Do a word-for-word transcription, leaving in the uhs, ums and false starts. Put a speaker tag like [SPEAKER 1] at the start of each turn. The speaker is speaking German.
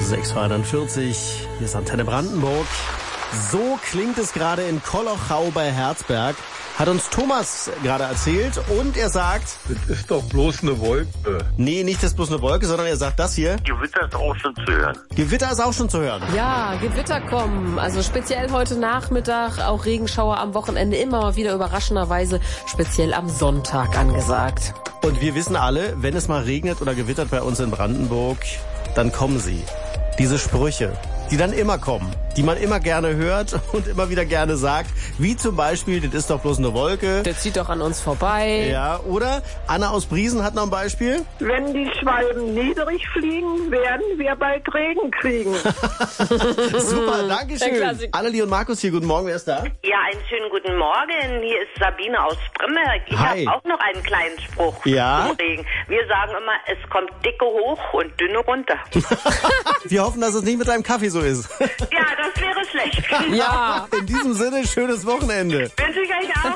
[SPEAKER 1] sechs Uhr einundvierzig, hier ist Antenne Brandenburg. So klingt es gerade in Kolochau bei Herzberg. Hat uns Thomas gerade erzählt und er sagt...
[SPEAKER 2] Das ist doch bloß eine Wolke.
[SPEAKER 1] Nee, nicht das bloß eine Wolke, sondern er sagt das hier.
[SPEAKER 3] Gewitter ist auch schon zu hören.
[SPEAKER 1] Gewitter ist auch schon zu hören.
[SPEAKER 4] Ja, Gewitter kommen. Also speziell heute Nachmittag, auch Regenschauer am Wochenende, immer mal wieder überraschenderweise, speziell am Sonntag angesagt.
[SPEAKER 1] Und wir wissen alle, wenn es mal regnet oder gewittert bei uns in Brandenburg, dann kommen sie. Diese Sprüche, die dann immer kommen, die man immer gerne hört und immer wieder gerne sagt, wie zum Beispiel, das ist doch bloß eine Wolke.
[SPEAKER 4] Der zieht doch an uns vorbei.
[SPEAKER 1] Ja, oder Anna aus Briesen hat noch ein Beispiel.
[SPEAKER 5] Wenn die Schwalben niedrig fliegen, werden wir bald Regen kriegen.
[SPEAKER 1] Super, danke schön. Annelie und Markus hier, guten Morgen, wer ist da?
[SPEAKER 6] Ja, einen schönen guten Morgen. Hier ist Sabine aus Spremberg. Ich
[SPEAKER 1] Hi.
[SPEAKER 6] habe auch noch einen kleinen Spruch
[SPEAKER 1] Ja?
[SPEAKER 6] zum Regen. Wir sagen immer, es kommt dicke hoch und dünne runter.
[SPEAKER 1] Wir hoffen, dass es nicht mit deinem Kaffee so ist.
[SPEAKER 6] Ja, das wäre schlecht.
[SPEAKER 4] Ja.
[SPEAKER 1] In diesem Sinne, schönes Wochenende.
[SPEAKER 6] Wünsche ich euch auch.